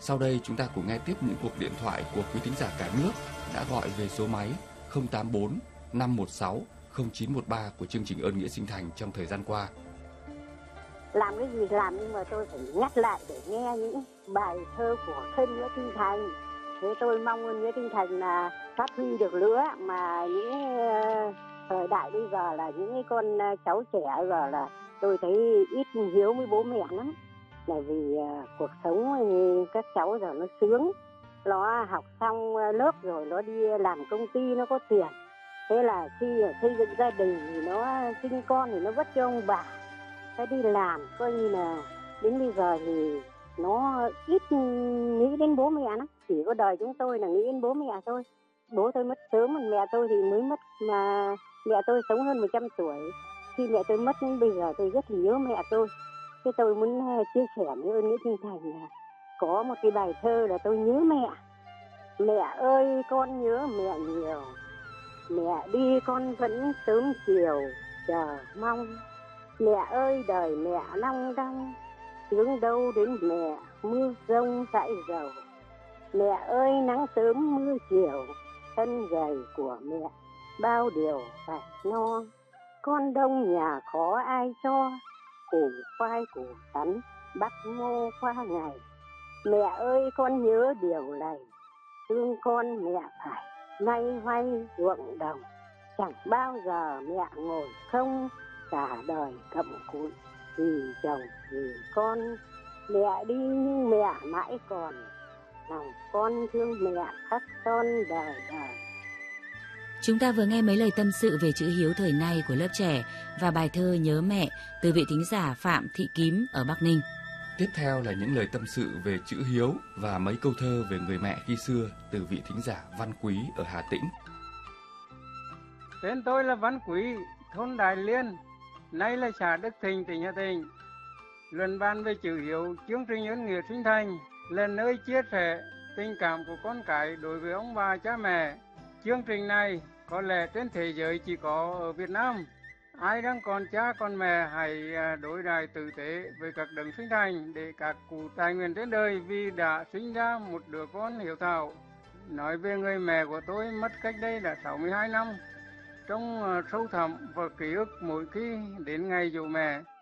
Sau đây chúng ta cùng nghe tiếp những cuộc điện thoại của quý thính giả cả nước đã gọi về số máy 084 516 0913 của chương trình Ơn Nghĩa Sinh Thành trong thời gian qua. Làm cái gì làm nhưng mà tôi phải nhắc lại để nghe những bài thơ của Ơn Nghĩa Sinh Thành. Thế tôi mong Ơn Nghĩa Sinh Thành là phát huy được nữa, mà những thời đại bây giờ là những cái con cháu trẻ giờ là tôi thấy ít hiếu với bố mẹ lắm. Là vì cuộc sống các cháu giờ nó sướng, nó học xong lớp rồi nó đi làm công ty, nó có tiền. Thế là khi xây dựng gia đình thì nó sinh con thì nó vất cho ông bà. Thế đi làm coi như là đến bây giờ thì nó ít nghĩ đến bố mẹ lắm. Chỉ có đời chúng tôi là nghĩ đến bố mẹ thôi. Bố tôi mất sớm, mẹ tôi thì mới mất, mà mẹ tôi sống hơn 100 tuổi. Khi mẹ tôi mất bây giờ tôi rất là nhớ mẹ tôi. Thế tôi muốn chia sẻ với Ơn Nghĩa Sinh Thành là có một cái bài thơ là tôi nhớ mẹ. Mẹ ơi con nhớ mẹ nhiều, mẹ đi con vẫn sớm chiều chờ mong. Mẹ ơi đời mẹ long đong, hướng đâu đến mẹ mưa rông dãi dầu. Mẹ ơi nắng sớm mưa chiều, thân gầy của mẹ bao điều phải no. Con đông nhà khó ai cho, củ khoai củ sắn bắt ngô qua ngày. Mẹ ơi con nhớ điều này, thương con mẹ phải nay hoay ruộng đồng. Chẳng bao giờ mẹ ngồi không, cả đời cặm cụi vì chồng vì con. Mẹ đi nhưng mẹ mãi còn, lòng con thương mẹ khắc son đời đời. Chúng ta vừa nghe mấy lời tâm sự về chữ hiếu thời nay của lớp trẻ và bài thơ Nhớ Mẹ từ vị thính giả Phạm Thị Tím ở Bắc Ninh. Tiếp theo là những lời tâm sự về chữ hiếu và mấy câu thơ về người mẹ khi xưa từ vị thính giả Văn Quý ở Hà Tĩnh. Tên tôi là Văn Quý, thôn Đại Liên, nay là xã Đức Thịnh, tỉnh Hà Tĩnh. Luận bàn về chữ hiếu, chương trình Ơn Nghĩa Sinh Thành là nơi chia sẻ tình cảm của con cái đối với ông bà cha mẹ. Chương trình này có lẽ trên thế giới chỉ có ở Việt Nam. Ai đang còn cha còn mẹ hãy đối đãi tử tế với các đấng sinh thành để các cụ tài nguyện trên đời vì đã sinh ra một đứa con hiếu thảo. Nói về người mẹ của tôi mất cách đây đã 62 năm. Trong sâu thẳm và ký ức mỗi khi đến ngày dỗ mẹ,